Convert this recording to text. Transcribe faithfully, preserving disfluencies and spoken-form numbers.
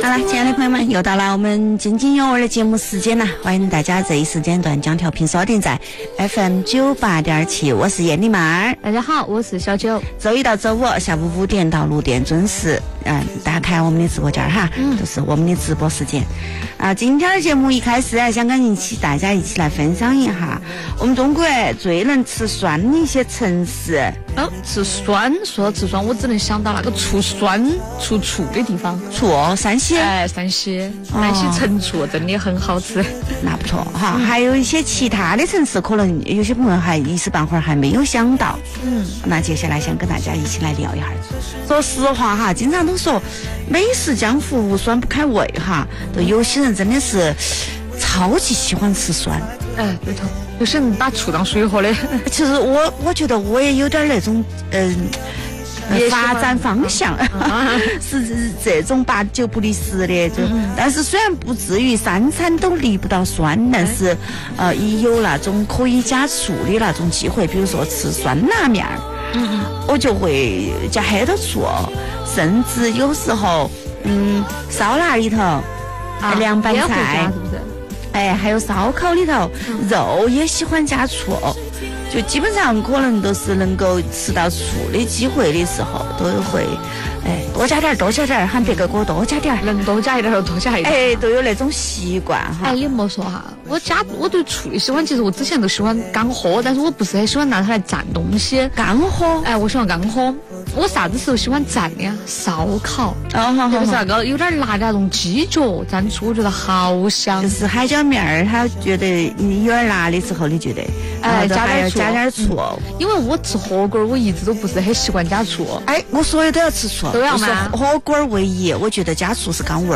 好了，亲爱的朋友们，又到了我们津津有味的节目时间了，欢迎大家这一时间段将调频锁定在 F M 九八点七，我是燕妮妹儿。 大家好，我是小九。 周一到周五下午五点到六点准时，嗯，打开我们的直播间哈，嗯，就是我们的直播时间。啊，今天的节目一开始啊，想跟一起大家一起来分享一下我们中国最能吃酸的一些城市。 哦，吃酸，说到吃酸，我只能想到那个出酸出醋的地方， 醋，山西。 哎，山西，山西陈醋真的很好吃， 那不错哈。嗯、还有一些其他的城市，可能有些朋友还一时半会儿还没有想到。嗯，那接下来想跟大家一起来聊一下。说实话哈，经常都说美食江湖无酸不开胃哈，都有些人真的是超级喜欢吃酸。 哎，对头，有些人把醋当水喝的。 其实我我觉得我也有点那种嗯。呃发展方向、嗯、是这种八九不离十的，就、嗯、但是虽然不至于三餐都离不到酸，但是呃，一有那种可以加醋的那种机会，比如说吃酸辣面，嗯，我就会加很多醋，甚至有时候嗯，烧腊里头、啊、凉拌菜，是不是？哎，还有烧烤里头、嗯、肉也喜欢加醋。就基本上可能都是能够吃到醋的机会的时候，都会哎多加点多加点，喊别个给我多加点， 能多加一点就多加一点， 哎，都有那种习惯哈。 哎，也莫说哈，我加我对醋的喜欢，其实我之前都喜欢干喝，但是我不是很喜欢拿它来蘸东西。 干喝？ 哎，我喜欢干喝。我啥子时候喜欢蘸呀？烧烤，哦，特别是那个有点辣的那种鸡脚蘸醋，我觉得好香。 就是海椒面儿，他觉得你有点辣的时候，你觉得哎加点醋， 加点醋、 嗯。因为我吃火锅，我一直都不是很习惯加醋。 哎，我所有都要吃醋， 都要吗？ 火锅唯一我觉得加醋是刚味儿。